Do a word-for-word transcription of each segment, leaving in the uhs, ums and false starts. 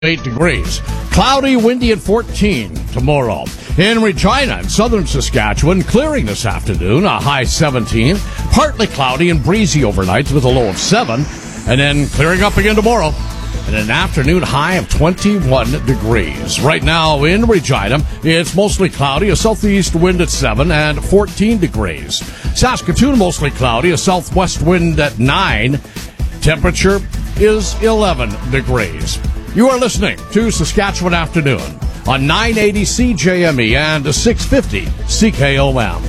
eight degrees. Cloudy, windy at fourteen tomorrow. In Regina and southern Saskatchewan, clearing this afternoon, a high seventeen. Partly cloudy and breezy overnight with a low of seven. And then clearing up again tomorrow. And an afternoon high of twenty-one degrees. Right now in Regina, it's mostly cloudy, a southeast wind at seven and fourteen degrees. Saskatoon, mostly cloudy, a southwest wind at nine. Temperature is eleven degrees. You are listening to Saskatchewan Afternoon on nine eighty C J M E and six fifty C K O M.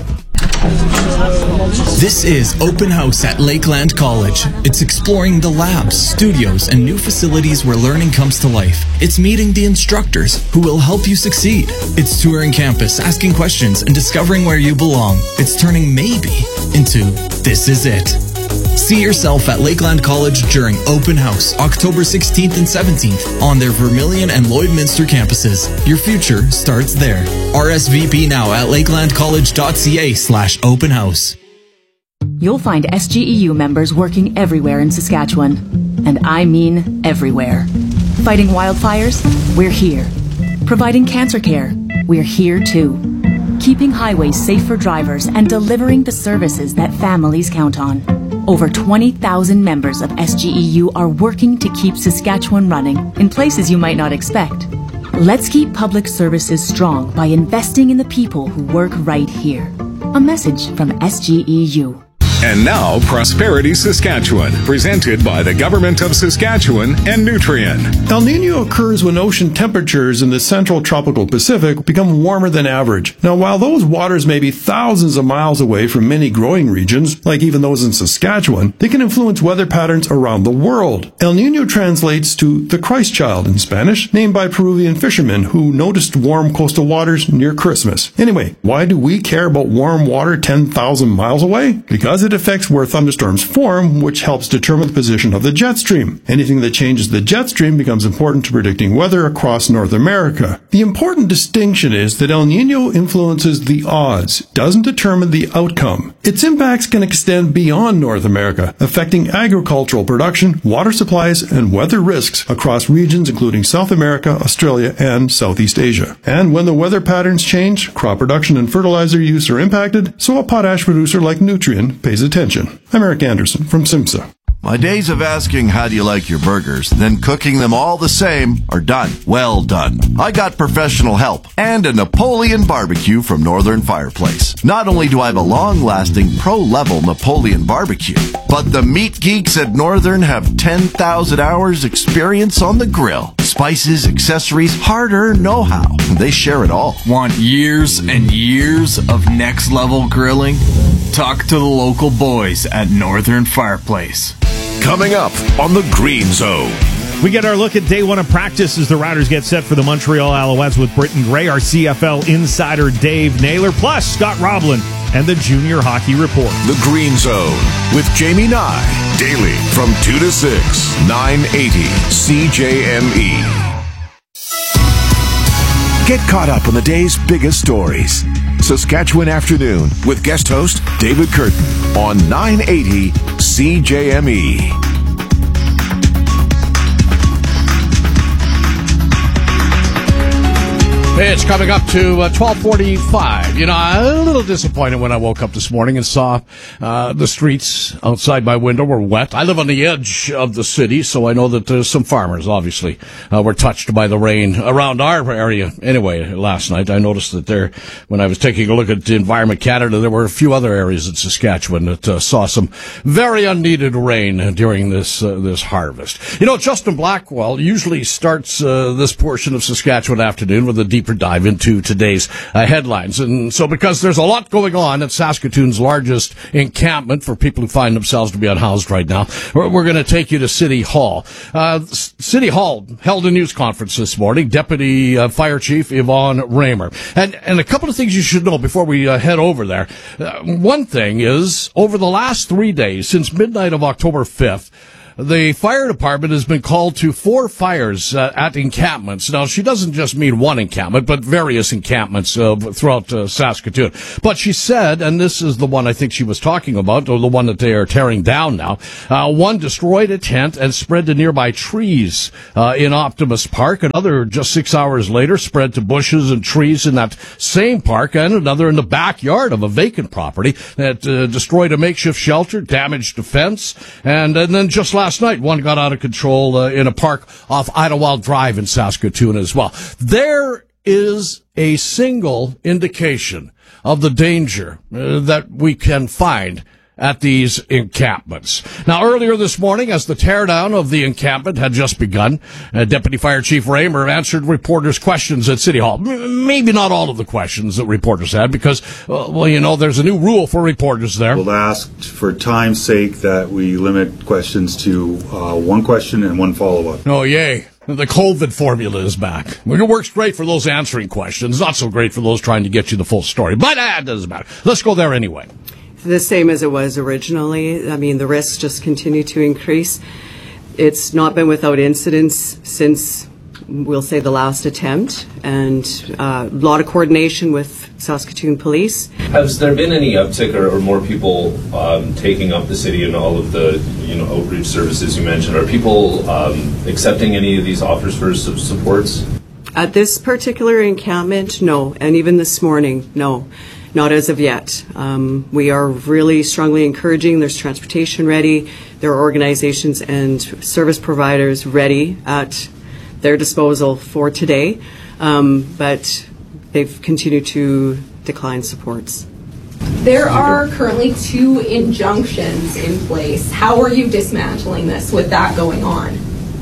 This is Open House at Lakeland College. It's exploring the labs, studios, and new facilities where learning comes to life. It's meeting the instructors who will help you succeed. It's touring campus, asking questions, and discovering where you belong. It's turning maybe into this is it. See yourself at Lakeland College during Open House, October sixteenth and seventeenth on their Vermilion and Lloydminster campuses. Your future starts there. R S V P now at lakelandcollege.ca slash open house. You'll find S G E U members working everywhere in Saskatchewan. And I mean everywhere. Fighting wildfires? We're here. Providing cancer care? We're here too. Keeping highways safe for drivers and delivering the services that families count on. Over twenty thousand members of S G E U are working to keep Saskatchewan running in places you might not expect. Let's keep public services strong by investing in the people who work right here. A message from S G E U. And now, Prosperity Saskatchewan, presented by the Government of Saskatchewan and Nutrien. El Nino occurs when ocean temperatures in the central tropical Pacific become warmer than average. Now, while those waters may be thousands of miles away from many growing regions, like even those in Saskatchewan, they can influence weather patterns around the world. El Nino translates to the Christ child in Spanish, named by Peruvian fishermen who noticed warm coastal waters near Christmas. Anyway, why do we care about warm water ten thousand miles away? Because it affects where thunderstorms form, which helps determine the position of the jet stream. Anything that changes the jet stream becomes important to predicting weather across North America. The important distinction is that El Nino influences the odds, doesn't determine the outcome. Its impacts can extend beyond North America, affecting agricultural production, water supplies, and weather risks across regions including South America, Australia, and Southeast Asia. And when the weather patterns change, crop production and fertilizer use are impacted, so a potash producer like Nutrien pays attention. I'm Eric Anderson from SIMSA. My days of asking how do you like your burgers, then cooking them all the same, are done. Well done. I got professional help and a Napoleon barbecue from Northern Fireplace. Not only do I have a long-lasting pro-level Napoleon barbecue, but the meat geeks at Northern have ten thousand hours experience on the grill. Spices, accessories, hard-earned know-how. They share it all. Want years and years of next-level grilling? Talk to the local boys at Northern Fireplace. Coming up on the Green Zone. We get our look at day one of practice as the Riders get set for the Montreal Alouettes with Britton Gray, our C F L insider Dave Naylor, plus Scott Roblin and the Junior Hockey Report. The Green Zone with Jamie Nye. Daily from two to six, nine eighty C J M E. Get caught up on the day's biggest stories. Saskatchewan Afternoon with guest host David Curtin on nine eighty C J M E. Hey, it's coming up to uh, twelve forty-five. You know, I'm a little disappointed when I woke up this morning and saw uh, the streets outside my window were wet. I live on the edge of the city, so I know that there's some farmers, obviously, uh, were touched by the rain around our area. Anyway, last night I noticed that there, when I was taking a look at Environment Canada, there were a few other areas in Saskatchewan that uh, saw some very unneeded rain during this uh, this harvest. You know, Justin Blackwell usually starts uh, this portion of Saskatchewan Afternoon with a deep dive into today's uh, headlines. And so because there's a lot going on at Saskatoon's largest encampment for people who find themselves to be unhoused right now, we're, we're going to take you to City Hall. Uh, City Hall held a news conference this morning. Deputy uh, Fire Chief Yvonne Raymer. And, and a couple of things you should know before we uh, head over there. Uh, one thing is, over the last three days, since midnight of October fifth, the fire department has been called to four fires uh, at encampments. Now, she doesn't just mean one encampment, but various encampments uh, throughout uh, Saskatoon. But she said, and this is the one I think she was talking about, or the one that they are tearing down now, uh, one destroyed a tent and spread to nearby trees uh, in Optimus Park. Another, just six hours later, spread to bushes and trees in that same park, and another in the backyard of a vacant property that uh, destroyed a makeshift shelter, damaged a fence, and, and then just last night, one got out of control uh, in a park off Idlewild Drive in Saskatoon as well. There is a single indication of the danger uh, that we can find at these encampments. Now, earlier this morning, as the teardown of the encampment had just begun, uh, Deputy Fire Chief Raymer answered reporters' questions at City Hall. M- maybe not all of the questions that reporters had, because, uh, well, you know, there's a new rule for reporters there. We'll ask, for time's sake, that we limit questions to uh, one question and one follow-up. Oh, yay. The COVID formula is back. It works great for those answering questions, not so great for those trying to get you the full story. But uh, it doesn't matter. Let's go there anyway. The same as it was originally. I mean, the risks just continue to increase. It's not been without incidents since, we'll say, the last attempt, and uh, a lot of coordination with Saskatoon Police. Has there been any uptick or, or more people um, taking up the city and all of the, you know, outreach services you mentioned? Are people um, accepting any of these offers for su- supports? At this particular encampment, no. And even this morning, no. Not as of yet. Um, we are really strongly encouraging. There's transportation ready. There are organizations and service providers ready at their disposal for today. Um, but they've continued to decline supports. There are currently two injunctions in place. How are you dismantling this with that going on?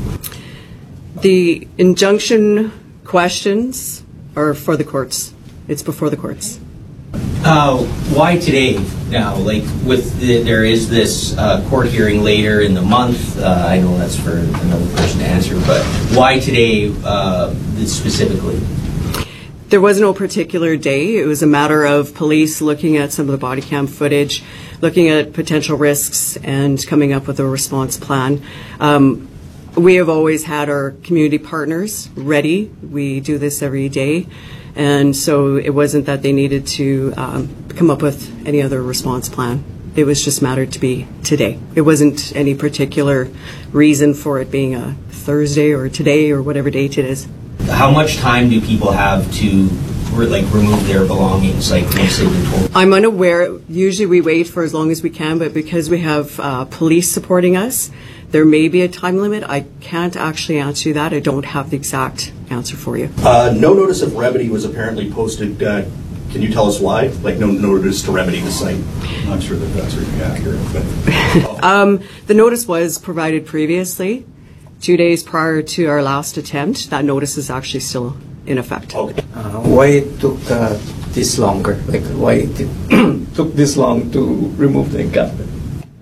The injunction questions are for the courts. It's before the courts. Uh, why today now? Like, with the, there is this uh, court hearing later in the month. Uh, I know that's for another person to answer, but why today uh, specifically? There was no particular day. It was a matter of police looking at some of the body cam footage, looking at potential risks, and coming up with a response plan. Um, we have always had our community partners ready. We do this every day. And so it wasn't that they needed to um, come up with any other response plan. It was just mattered to be today. It wasn't any particular reason for it being a Thursday or today or whatever date it is. How much time do people have to re- like remove their belongings? Like once they've been told? I'm unaware. Usually we wait for as long as we can, but because we have uh, police supporting us, there may be a time limit. I can't actually answer you that. I don't have the exact answer for you. Uh, no notice of remedy was apparently posted. Uh, can you tell us why? Like no notice to remedy the site? I'm not sure that that's really accurate. But um, the notice was provided previously, two days prior to our last attempt. That notice is actually still in effect. Okay. Uh, why it took uh, this longer? Like why it took this long to remove the encampment?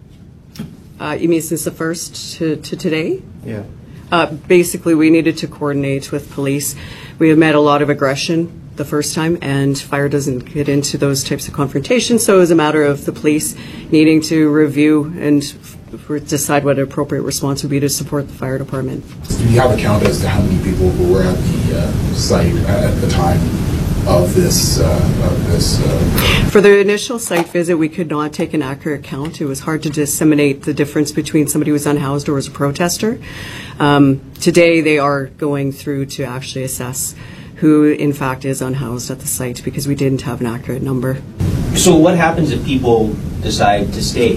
Uh, you mean since the first to, to today? Yeah. Uh, basically, we needed to coordinate with police. We have met a lot of aggression the first time, and fire doesn't get into those types of confrontations, so it was a matter of the police needing to review and f- decide what an appropriate response would be to support the fire department. Do you have a count as to how many people who were at the uh, site at the time of this? Uh, of this uh... For the initial site visit, we could not take an accurate count. It was hard to disseminate the difference between somebody who was unhoused or was a protester. Um, today, they are going through to actually assess who, in fact, is unhoused at the site because we didn't have an accurate number. So what happens if people decide to stay?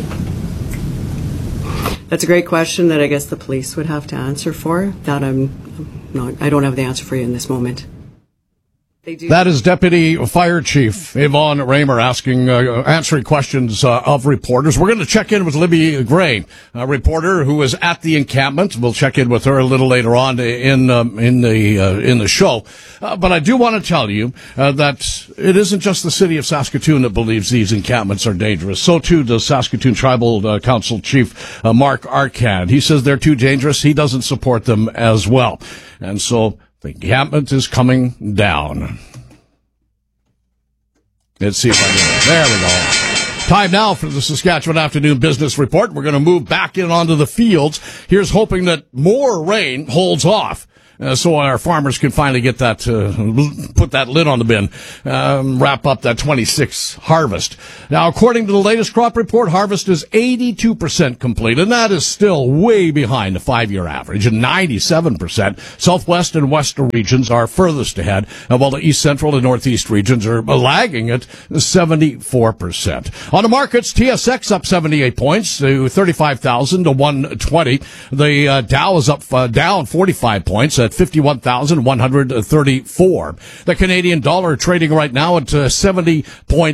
That's a great question that I guess the police would have to answer for. That I'm not, I don't have the answer for you in this moment. That is Deputy Fire Chief Yvonne Raymer asking, uh, answering questions uh, of reporters. We're going to check in with Libby Gray, a reporter who was at the encampment. We'll check in with her a little later on in um, in the uh, in the show. Uh, but I do want to tell you uh, that it isn't just the city of Saskatoon that believes these encampments are dangerous. So too does Saskatoon Tribal uh, Council Chief uh, Mark Arcand. He says they're too dangerous. He doesn't support them as well, and so the encampment is coming down. Let's see if I can. There we go. Time now for the Saskatchewan Afternoon Business Report. We're going to move back in onto the fields. Here's hoping that more rain holds off. Uh, so our farmers can finally get that, uh, put that lid on the bin, um, wrap up that twenty-six harvest. Now, according to the latest crop report, harvest is eighty-two percent complete, and that is still way behind the five-year average, and ninety-seven percent. Southwest and western regions are furthest ahead, while the east central and northeast regions are lagging at seventy-four percent. On the markets, T S X up seventy-eight points to thirty-five thousand to one twenty. The uh, Dow is up, uh, down forty-five points at fifty-one thousand one hundred thirty-four. The Canadian dollar trading right now at uh, seventy point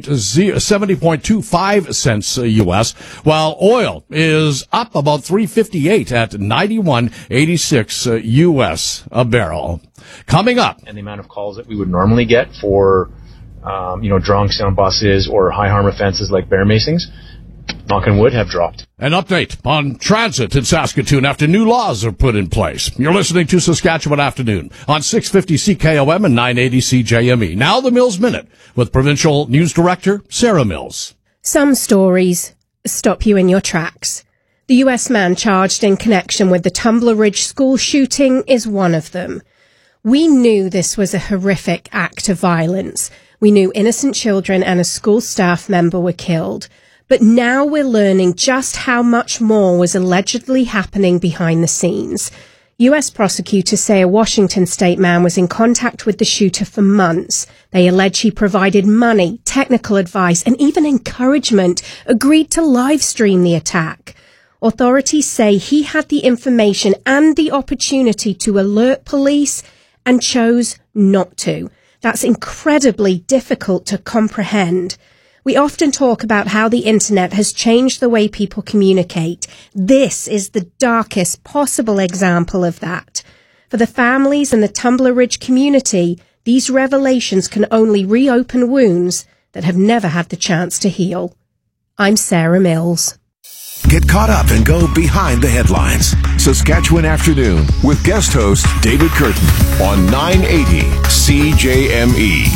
two five cents uh, U S, while oil is up about three fifty-eight at ninety-one eighty-six uh, U S a barrel. Coming up. And the amount of calls that we would normally get for, um, you know, drunk sound buses or high harm offenses like bear macings, knock on wood, have dropped. An update on transit in Saskatoon after new laws are put in place. You're listening to Saskatchewan Afternoon on six fifty C K O M and nine eighty C J M E. Now the Mills Minute with Provincial News Director Sarah Mills. Some stories stop you in your tracks. The U S man charged in connection with the Tumbler Ridge school shooting is one of them. We knew this was a horrific act of violence. We knew innocent children and a school staff member were killed. But now we're learning just how much more was allegedly happening behind the scenes. U S prosecutors say a Washington state man was in contact with the shooter for months. They allege he provided money, technical advice, and even encouragement, agreed to live stream the attack. Authorities say he had the information and the opportunity to alert police and chose not to. That's incredibly difficult to comprehend. We often talk about how the internet has changed the way people communicate. This is the darkest possible example of that. For the families and the Tumbler Ridge community, these revelations can only reopen wounds that have never had the chance to heal. I'm Sarah Mills. Get caught up and go behind the headlines. Saskatchewan Afternoon with guest host David Curtin on nine eighty C J M E.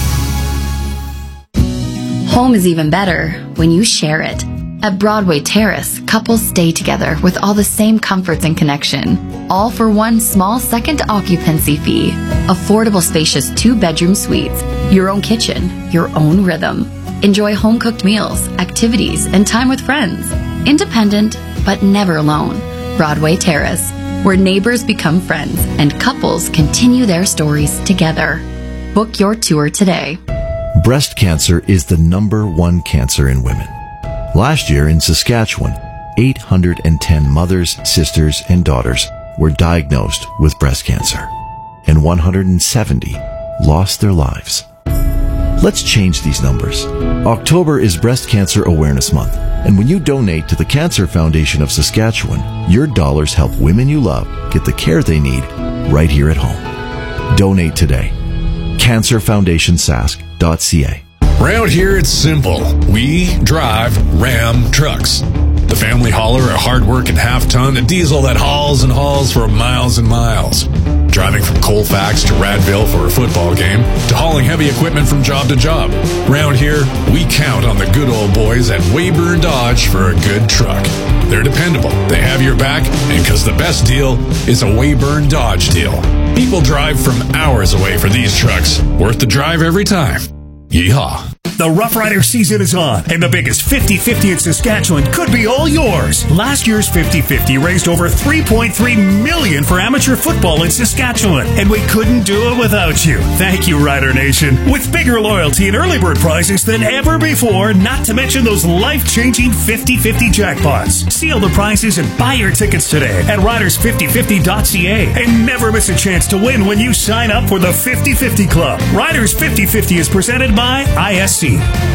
Home is even better when you share it. At Broadway Terrace, couples stay together with all the same comforts and connection, all for one small second occupancy fee. Affordable, spacious two-bedroom suites, your own kitchen, your own rhythm. Enjoy home-cooked meals, activities, and time with friends. Independent, but never alone. Broadway Terrace, where neighbors become friends and couples continue their stories together. Book your tour today. Breast cancer is the number one cancer in women. Last year in Saskatchewan, eight hundred ten mothers, sisters, and daughters were diagnosed with breast cancer, and one hundred seventy lost their lives. Let's change these numbers. October is Breast Cancer Awareness Month, and when you donate to the Cancer Foundation of Saskatchewan, your dollars help women you love get the care they need right here at home. Donate today. cancer foundation sask dot c a. Around here, it's simple. We drive Ram trucks. The family hauler, a hard-working half-ton, a diesel that hauls and hauls for miles and miles. Driving from Colfax to Radville for a football game, to hauling heavy equipment from job to job. Around here, we count on the good old boys at Weyburn Dodge for a good truck. They're dependable, they have your back, and because the best deal is a Weyburn Dodge deal. People drive from hours away for these trucks. Worth the drive every time. Yeehaw. The Rough Rider season is on, and the biggest fifty fifty in Saskatchewan could be all yours. Last year's fifty fifty raised over three point three million dollars for amateur football in Saskatchewan, and we couldn't do it without you. Thank you, Rider Nation. With bigger loyalty and early bird prizes than ever before, not to mention those life-changing fifty fifty jackpots. Seal the prizes and buy your tickets today at riders fifty fifty dot c a, and never miss a chance to win when you sign up for the fifty fifty Club. Riders fifty fifty is presented by I S C.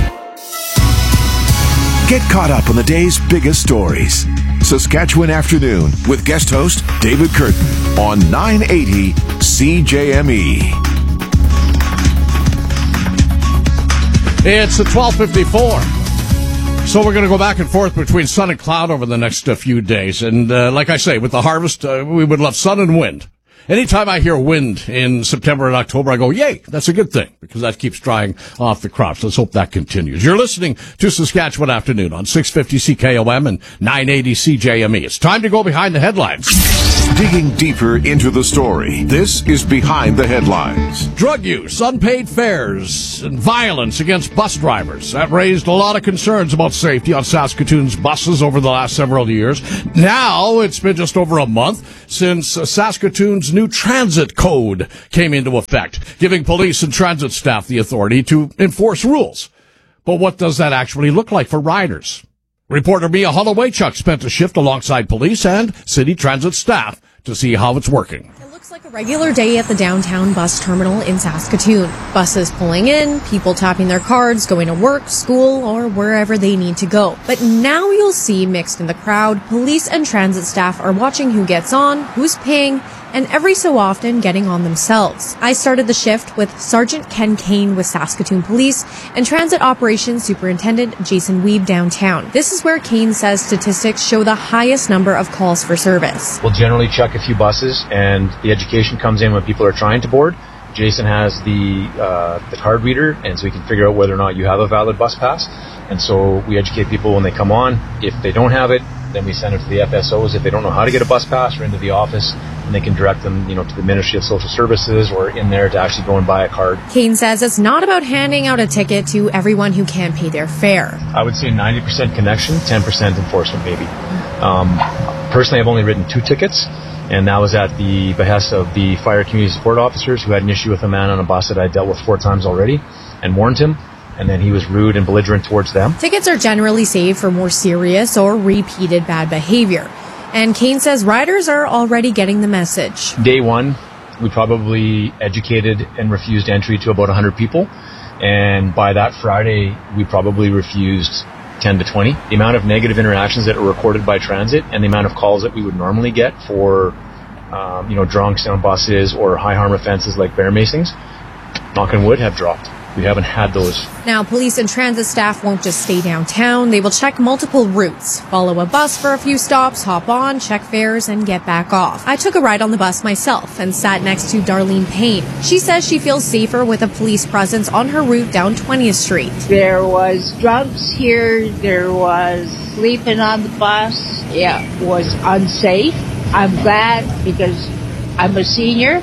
Get caught up on the day's biggest stories. Saskatchewan Afternoon with guest host David Curtin on nine eighty C J M E. It's the twelve fifty-four. So we're going to go back and forth between sun and cloud over the next uh, few days. And uh, like I say, with the harvest, uh, we would love sun and wind. Anytime I hear wind in September and October, I go, yay, that's a good thing, because that keeps drying off the crops. Let's hope that continues. You're listening to Saskatchewan Afternoon on six fifty C K O M and nine eighty C J M E. It's time to go behind the headlines. Digging deeper into the story, this is Behind the Headlines. Drug use, unpaid fares, and violence against bus drivers. That raised a lot of concerns about safety on Saskatoon's buses over the last several years. Now, it's been just over a month since Saskatoon's new transit code came into effect, giving police and transit staff the authority to enforce rules. But what does that actually look like for riders? Reporter Mia Hollowaychuk spent a shift alongside police and city transit staff to see how it's working. It looks like a regular day at the downtown bus terminal in Saskatoon. Buses pulling in, people tapping their cards, going to work, school, or wherever they need to go. But now you'll see mixed in the crowd, police and transit staff are watching who gets on, who's paying, and every so often getting on themselves. I started the shift with Sergeant Ken Kane with Saskatoon Police and Transit Operations Superintendent Jason Weeb downtown. This is where Kane says statistics show the highest number of calls for service. We'll generally check a few buses, and the education comes in when people are trying to board. Jason has the uh, the card reader, and so he can figure out whether or not you have a valid bus pass. And so we educate people when they come on. If they don't have it, then we send them to the F S Os. If they don't know how to get a bus pass, or into the office, and they can direct them, you know, to the Ministry of Social Services or in there to actually go and buy a card. Kane says it's not about handing out a ticket to everyone who can't pay their fare. I would say ninety percent connection, ten percent enforcement, maybe. Um, personally, I've only written two tickets, and that was at the behest of the fire community support officers who had an issue with a man on a bus that I dealt with four times already and warned him. And then he was rude and belligerent towards them. Tickets are generally saved for more serious or repeated bad behavior. And Kane says riders are already getting the message. Day one, we probably educated and refused entry to about one hundred people. And by that Friday, we probably refused ten to twenty. The amount of negative interactions that are recorded by transit and the amount of calls that we would normally get for, um, you know, drunks on buses or high harm offenses like bear macings, knock on wood, have dropped. We haven't had those. Now, police and transit staff won't just stay downtown. They will check multiple routes, follow a bus for a few stops, hop on, check fares, and get back off. I took a ride on the bus myself and sat next to Darlene Payne. She says she feels safer with a police presence on her route down twentieth Street. There was drugs here. There was sleeping on the bus. Yeah, it was unsafe. I'm glad because I'm a senior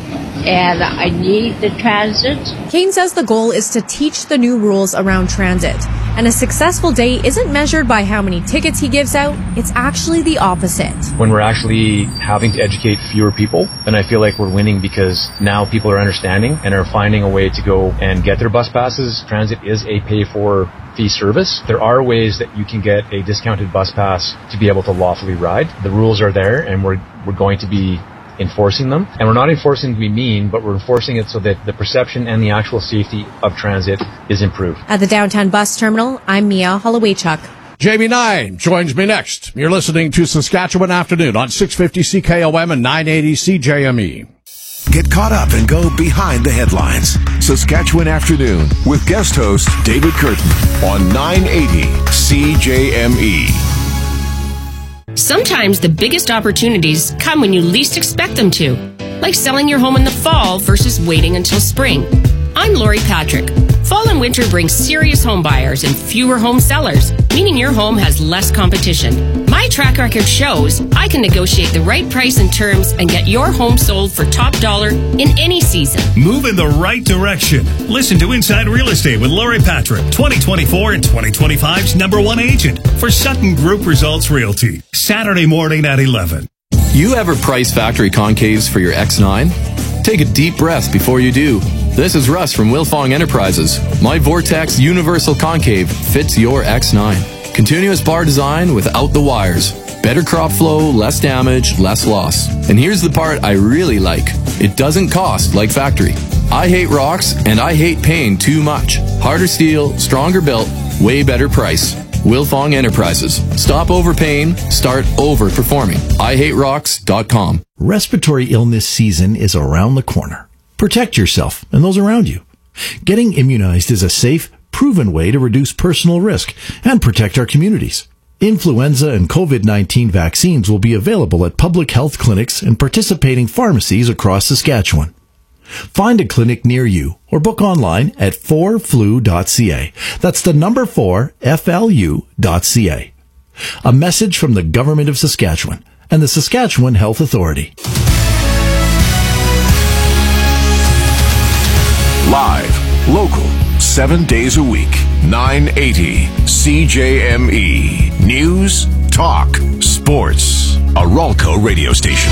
and I need the transit. Kane says the goal is to teach the new rules around transit. And a successful day isn't measured by how many tickets he gives out. It's actually the opposite. When we're actually having to educate fewer people, then I feel like we're winning because now people are understanding and are finding a way to go and get their bus passes. Transit is a pay-for fee service. There are ways that you can get a discounted bus pass to be able to lawfully ride. The rules are there, and we're we're going to be enforcing them. And we're not enforcing to be mean, but we're enforcing it so that the perception and the actual safety of transit is improved. At the downtown bus terminal, I'm Mia Hollowaychuk. Jamie Nine joins me next. You're listening to Saskatchewan Afternoon on six fifty C K O M and nine eighty C J M E. Get caught up and go behind the headlines. Saskatchewan Afternoon with guest host David Curtin on nine eighty C J M E. Sometimes the biggest opportunities come when you least expect them to, like selling your home in the fall versus waiting until spring. I'm Lori Patrick. Fall and winter bring serious home buyers and fewer home sellers, meaning your home has less competition. My track record shows I can negotiate the right price and terms and get your home sold for top dollar in any season. Move in the right direction. Listen to Inside Real Estate with Lori Patrick, twenty twenty-four and twenty twenty-five's number one agent for Sutton Group Results Realty. Saturday morning at eleven. You ever price factory concaves for your X nine? Take a deep breath before you do. This is Russ from Wilfong Enterprises. My Vortex Universal Concave fits your X nine. Continuous bar design without the wires. Better crop flow, less damage, less loss. And here's the part I really like. It doesn't cost like factory. I hate rocks and I hate paying too much. Harder steel, stronger built, way better price. Wilfong Enterprises. Stop overpaying, start overperforming. I hate rocks dot com. Respiratory illness season is around the corner. Protect yourself and those around you. Getting immunized is a safe, proven way to reduce personal risk and protect our communities. Influenza and COVID nineteen vaccines will be available at public health clinics and participating pharmacies across Saskatchewan. Find a clinic near you or book online at four flu dot c a. That's the number four, F L U dot C A. A message from the Government of Saskatchewan and the Saskatchewan Health Authority. Live, local, seven days a week, nine eighty C J M E. News, talk, sports. A Ralco radio station.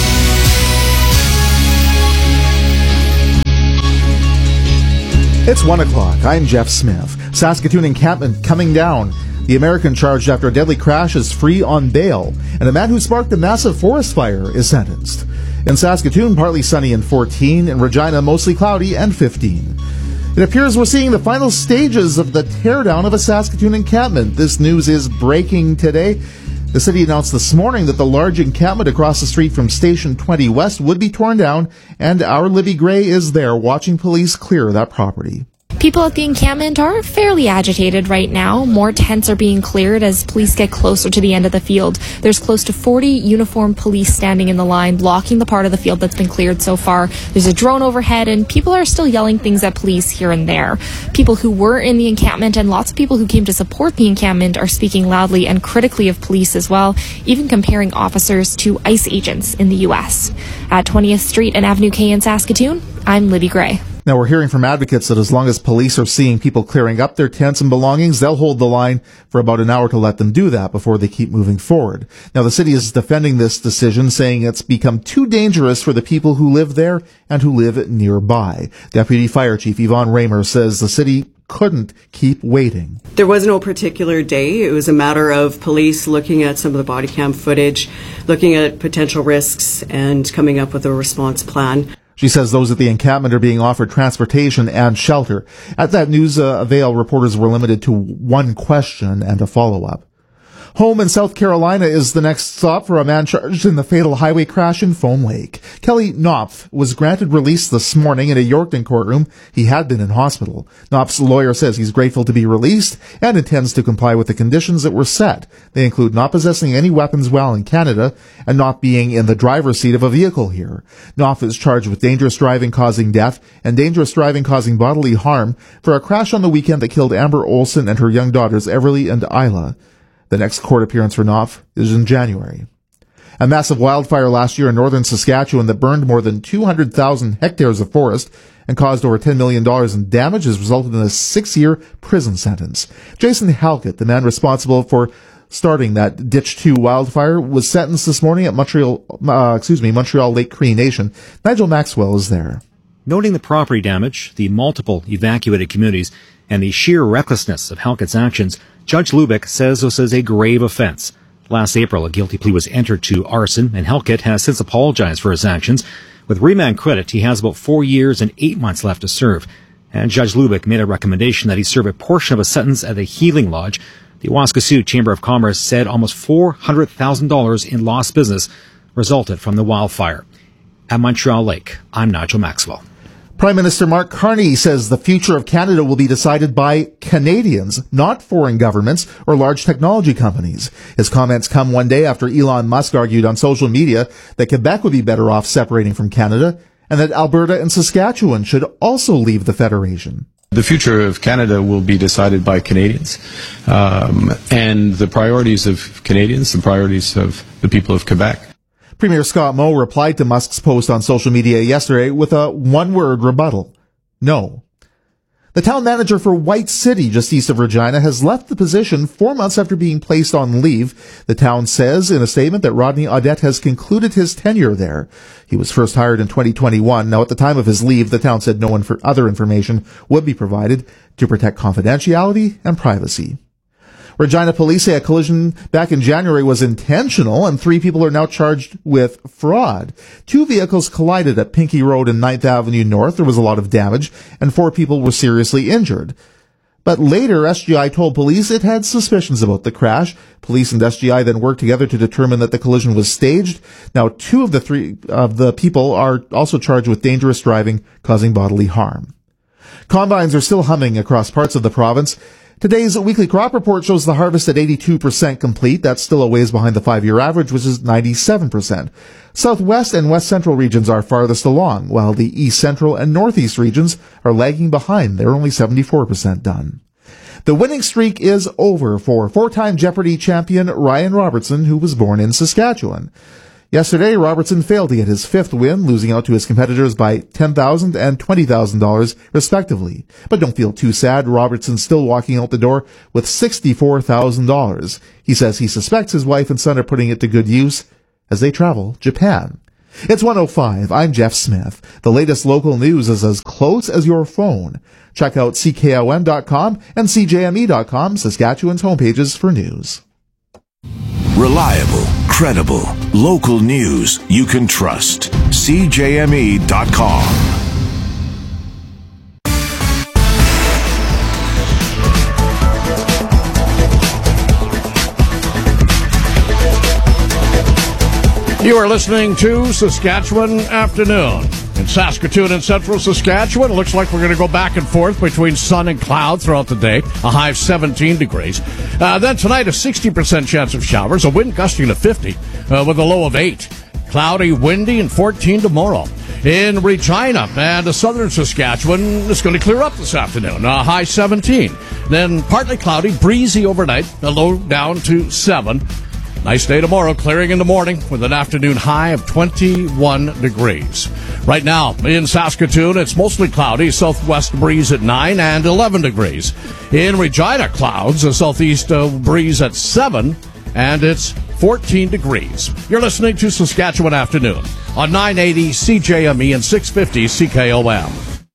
It's one o'clock. I'm Jeff Smith. Saskatoon encampment coming down. The American charged after a deadly crash is free on bail, and a man who sparked a massive forest fire is sentenced. In Saskatoon, partly sunny and fourteen. In Regina, mostly cloudy and fifteen. It appears we're seeing the final stages of the teardown of a Saskatoon encampment. This news is breaking today. The city announced this morning that the large encampment across the street from Station twenty West would be torn down, and our Libby Gray is there watching police clear that property. People at the encampment are fairly agitated right now. More tents are being cleared as police get closer to the end of the field. There's close to forty uniformed police standing in the line, blocking the part of the field that's been cleared so far. There's a drone overhead, and people are still yelling things at police here and there. People who were in the encampment and lots of people who came to support the encampment are speaking loudly and critically of police as well, even comparing officers to ICE agents in the U S. At twentieth Street and Avenue K in Saskatoon, I'm Libby Gray. Now, we're hearing from advocates that as long as police are seeing people clearing up their tents and belongings, they'll hold the line for about an hour to let them do that before they keep moving forward. Now, the city is defending this decision, saying it's become too dangerous for the people who live there and who live nearby. Deputy Fire Chief Yvonne Raymer says the city couldn't keep waiting. There was no particular day. It was a matter of police looking at some of the body cam footage, looking at potential risks, and coming up with a response plan. She says those at the encampment are being offered transportation and shelter. At that news uh, avail, reporters were limited to one question and a follow-up. Home in South Carolina is the next stop for a man charged in the fatal highway crash in Foam Lake. Kelly Knopf was granted release this morning in a Yorkton courtroom. He had been in hospital. Knopf's lawyer says he's grateful to be released and intends to comply with the conditions that were set. They include not possessing any weapons while in Canada and not being in the driver's seat of a vehicle here. Knopf is charged with dangerous driving causing death and dangerous driving causing bodily harm for a crash on the weekend that killed Amber Olson and her young daughters Everly and Isla. The next court appearance for Knopf is in January. A massive wildfire last year in northern Saskatchewan that burned more than two hundred thousand hectares of forest and caused over ten million dollars in damage has resulted in a six-year prison sentence. Jason Halkett, the man responsible for starting that Ditch two wildfire, was sentenced this morning at Montreal, uh, excuse me, Montreal Lake Cree Nation. Nigel Maxwell is there. Noting the property damage, the multiple evacuated communities, and the sheer recklessness of Halkett's actions, Judge Lubick says this is a grave offense. Last April, a guilty plea was entered to arson, and Halkett has since apologized for his actions. With remand credit, he has about four years and eight months left to serve. And Judge Lubick made a recommendation that he serve a portion of a sentence at a healing lodge. The Waskesiu Chamber of Commerce said almost four hundred thousand dollars in lost business resulted from the wildfire. At Montreal Lake, I'm Nigel Maxwell. Prime Minister Mark Carney says the future of Canada will be decided by Canadians, not foreign governments or large technology companies. His comments come one day after Elon Musk argued on social media that Quebec would be better off separating from Canada and that Alberta and Saskatchewan should also leave the Federation. The future of Canada will be decided by Canadians, um, and the priorities of Canadians, the priorities of the people of Quebec. Premier Scott Moe replied to Musk's post on social media yesterday with a one-word rebuttal. No. The town manager for White City, just east of Regina, has left the position four months after being placed on leave. The town says in a statement that Rodney Audette has concluded his tenure there. He was first hired in twenty twenty-one. Now, at the time of his leave, the town said no inf- other information would be provided to protect confidentiality and privacy. Regina police say a collision back in January was intentional and three people are now charged with fraud. Two vehicles collided at Pinkey Road and ninth Avenue North. There was a lot of damage and four people were seriously injured. But later, S G I told police it had suspicions about the crash. Police and S G I then worked together to determine that the collision was staged. Now, two of the three of the people are also charged with dangerous driving causing bodily harm. Combines are still humming across parts of the province. Today's weekly crop report shows the harvest at eighty-two percent complete. That's still a ways behind the five-year average, which is ninety-seven percent. Southwest and West Central regions are farthest along, while the East Central and Northeast regions are lagging behind. They're only seventy-four percent done. The winning streak is over for four-time Jeopardy champion Ryan Robertson, who was born in Saskatchewan. Yesterday, Robertson failed to get his fifth win, losing out to his competitors by ten thousand dollars and twenty thousand dollars, respectively. But don't feel too sad. Robertson's still walking out the door with sixty-four thousand dollars. He says he suspects his wife and son are putting it to good use as they travel Japan. It's one oh five. I'm Jeff Smith. The latest local news is as close as your phone. Check out C K O M dot com and C J M E dot com, Saskatchewan's homepages for news. Reliable, credible, local news you can trust. C J M E dot com. You are listening to Saskatchewan Afternoon. In Saskatoon and central Saskatchewan, it looks like we're going to go back and forth between sun and cloud throughout the day, a high of seventeen degrees. Uh, then tonight, a sixty percent chance of showers, a wind gusting to fifty uh, with a low of eight. Cloudy, windy, and fourteen tomorrow. In Regina and southern Saskatchewan, it's going to clear up this afternoon, a high seventeen. Then partly cloudy, breezy overnight, a low down to seven. Nice day tomorrow, clearing in the morning with an afternoon high of twenty-one degrees. Right now in Saskatoon, it's mostly cloudy, southwest breeze at nine and eleven degrees. In Regina, clouds, a southeast uh, breeze at seven, and it's fourteen degrees. You're listening to Saskatchewan Afternoon on nine eighty C J M E and six fifty C K O M.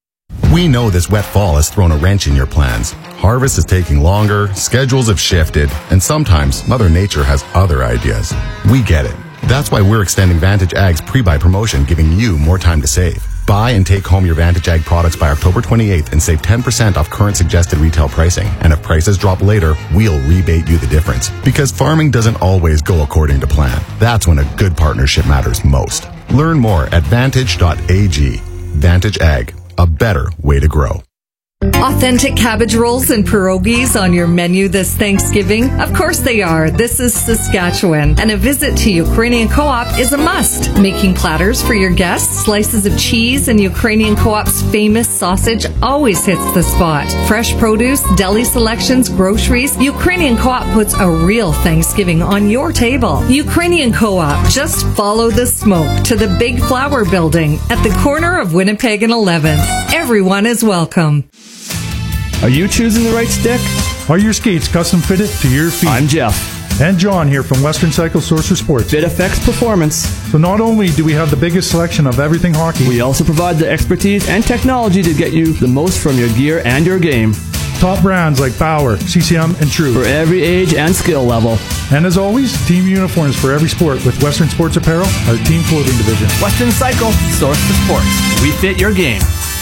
We know this wet fall has thrown a wrench in your plans. Harvest is taking longer, schedules have shifted, and sometimes Mother Nature has other ideas. We get it. That's why we're extending Vantage Ag's pre-buy promotion, giving you more time to save. Buy and take home your Vantage Ag products by October twenty-eighth and save ten percent off current suggested retail pricing. And if prices drop later, we'll rebate you the difference. Because farming doesn't always go according to plan. That's when a good partnership matters most. Learn more at vantage dot a g. Vantage Ag, a better way to grow. Authentic cabbage rolls and pierogies on your menu this Thanksgiving? Of course they are. This is Saskatchewan, and a visit to Ukrainian Co-op is a must. Making platters for your guests, slices of cheese, and Ukrainian Co-op's famous sausage always hits the spot. Fresh produce, deli selections, groceries, Ukrainian Co-op puts a real Thanksgiving on your table. Ukrainian Co-op, just follow the smoke to the Big Flower Building at the corner of Winnipeg and eleventh. Everyone is welcome. Are you choosing the right stick? Are your skates custom fitted to your feet? I'm Jeff. And John here from Western Cycle Sourcer Sports. Fit affects performance. So not only do we have the biggest selection of everything hockey, we also provide the expertise and technology to get you the most from your gear and your game. Top brands like Bauer, C C M, and True. For every age and skill level. And as always, team uniforms for every sport with Western Sports Apparel, our team clothing division. Western Cycle, source for sports. We fit your game.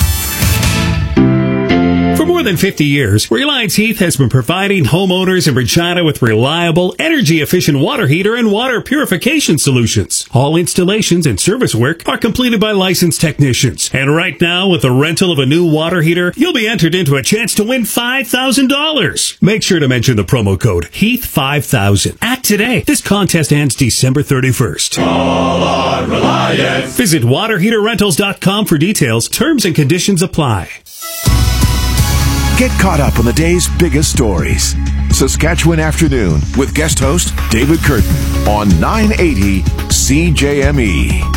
For more than fifty years, Reliance Heath has been providing homeowners in Regina with reliable, energy-efficient water heater and water purification solutions. All installations and service work are completed by licensed technicians. And right now, with the rental of a new water heater, you'll be entered into a chance to win five thousand dollars. Make sure to mention the promo code Heath five thousand. Act today. This contest ends December thirty-first. Call on Reliance. Visit water heater rentals dot com for details. Terms and conditions apply. Get caught up on the day's biggest stories. Saskatchewan Afternoon with guest host David Curtin on nine eighty C J M E.